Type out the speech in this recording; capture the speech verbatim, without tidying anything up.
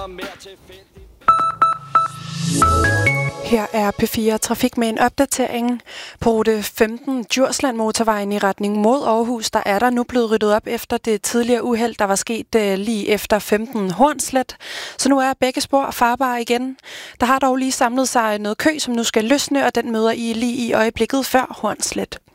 Her er P fire Trafik med en opdatering. På rute femten Djursland motorvejen i retning mod Aarhus, der er der nu blevet ryddet op efter det tidligere uheld, der var sket uh, lige efter femten Hornslet. Så nu er begge spor farbare igen. Der har dog lige samlet sig noget kø, som nu skal løsne, og den møder I lige i øjeblikket før Hornslet.